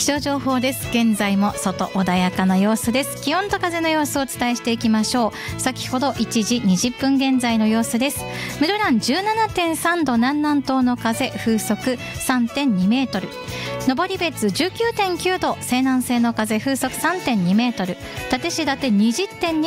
象情報です。現在も外穏やかな様子です。気温と風の様子をお伝えしていきましょう。先ほど1時20分現在の様子です。室蘭 17.3 度、南南東の風、風速 3.2 メートル。登別 19.9 度、西南西の風、風速 3.2 メートル。立石立 20.2